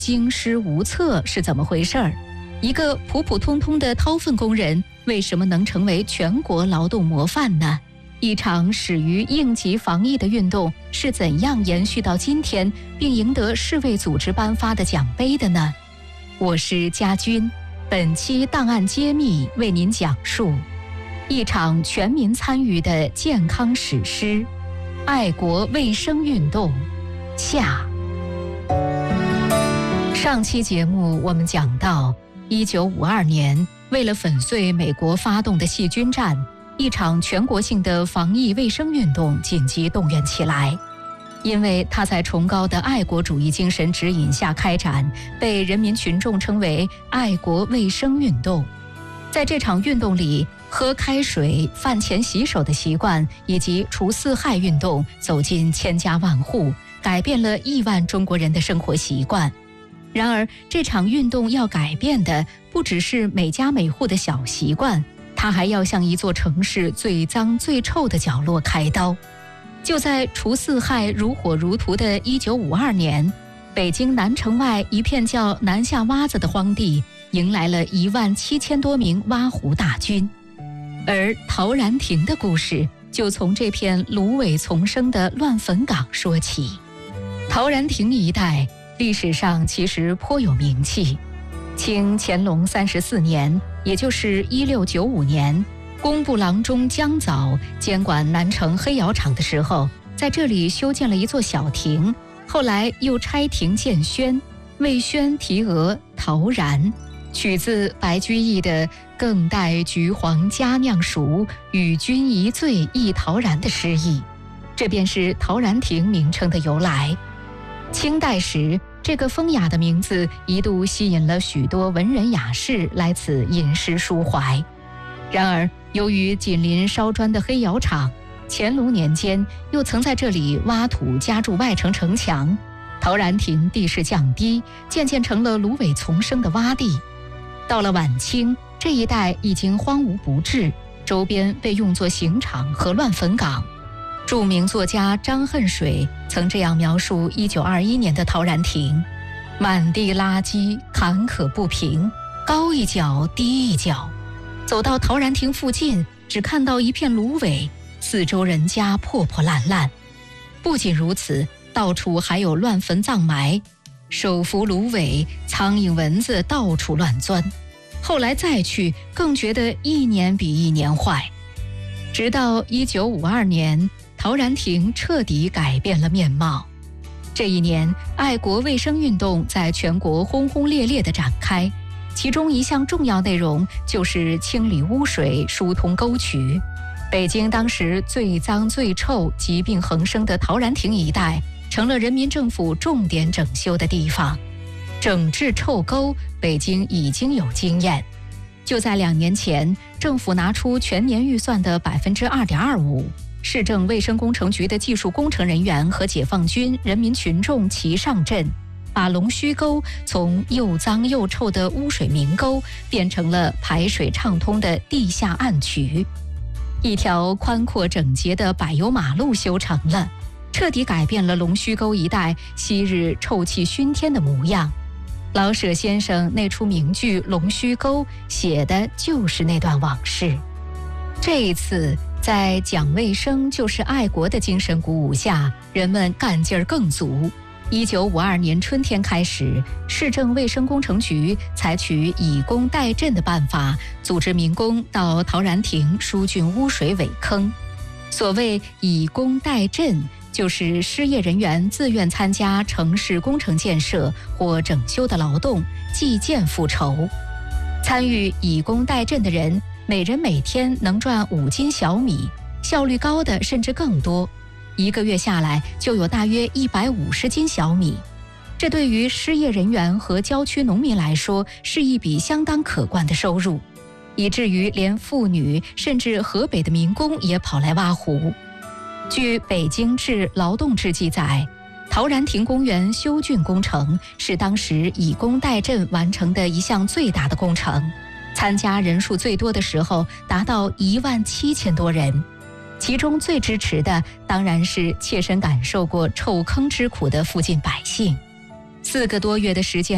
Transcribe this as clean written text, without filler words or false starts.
惊失无策是怎么回事儿？一个普普通通的掏粪工人为什么能成为全国劳动模范呢？一场始于应急防疫的运动是怎样延续到今天，并赢得世卫组织颁发的奖杯的呢？我是家军，本期档案揭秘为您讲述一场全民参与的健康史诗——爱国卫生运动下。上期节目我们讲到，1952年，为了粉碎美国发动的细菌战，一场全国性的防疫卫生运动紧急动员起来。因为它在崇高的爱国主义精神指引下开展，被人民群众称为爱国卫生运动。在这场运动里，喝开水、饭前洗手的习惯以及除四害运动走进千家万户，改变了亿万中国人的生活习惯。然而，这场运动要改变的不只是每家每户的小习惯，它还要向一座城市最脏最臭的角落开刀。就在除四害如火如荼的1952年，北京南城外一片叫南下洼子的荒地，迎来了17000多名挖湖大军。而陶然亭的故事就从这片芦苇丛生的乱坟岗说起。陶然亭一带历史上其实颇有名气。清乾隆34年，也就是1695年，工部郎中江藻监管南城黑窑厂的时候，在这里修建了一座小亭，后来又拆亭建轩，为轩题额陶然，取自白居易的“更待橘黄佳酿熟，与君一醉忆陶然”的诗意。这便是陶然亭名称的由来。清代时，这个风雅的名字一度吸引了许多文人雅士来此吟诗抒怀。然而，由于紧邻烧砖的黑窑厂，乾隆年间又曾在这里挖土加筑外城城墙，陶然亭地势降低，渐渐成了芦苇丛生的洼地。到了晚清，这一带已经荒芜不治，周边被用作刑场和乱坟岗。著名作家张恨水曾这样描述1921年的陶然亭：满地垃圾，坎坷不平，高一脚低一脚。走到陶然亭附近，只看到一片芦苇，四周人家破破烂烂。不仅如此，到处还有乱坟葬埋，手扶芦苇，苍蝇蚊子到处乱钻。后来再去，更觉得一年比一年坏。直到1952年，陶然亭彻底改变了面貌。这一年，爱国卫生运动在全国轰轰烈烈地展开，其中一项重要内容就是清理污水、疏通沟渠。北京当时最脏最臭、疾病横生的陶然亭一带，成了人民政府重点整修的地方。整治臭沟，北京已经有经验。就在2年前，政府拿出全年预算的2.25%，市政卫生工程局的技术工程人员和解放军、人民群众齐上阵，把龙须沟从又脏又臭的污水明沟变成了排水畅通的地下暗渠。一条宽阔整洁的柏油马路修成了，彻底改变了龙须沟一带昔日臭气熏天的模样。老舍先生那出名剧《龙须沟》写的就是那段往事。这一次，在讲卫生就是爱国的精神鼓舞下，人们干劲儿更足。1952年春天开始，市政卫生工程局采取以工代赈的办法，组织民工到陶然亭疏浚污水苇坑。所谓以工代赈，就是失业人员自愿参加城市工程建设或整修的劳动，计件复酬。参与以工代赈的人，每人每天能赚5斤小米，效率高的甚至更多。1个月下来就有大约150斤小米，这对于失业人员和郊区农民来说是一笔相当可观的收入，以至于连妇女甚至河北的民工也跑来挖湖。据《北京志·劳动志》记载，陶然亭公园修浚工程是当时以工代赈完成的一项最大的工程，参加人数最多的时候达到17000多人。其中最支持的当然是切身感受过臭坑之苦的附近百姓。4个多月的时间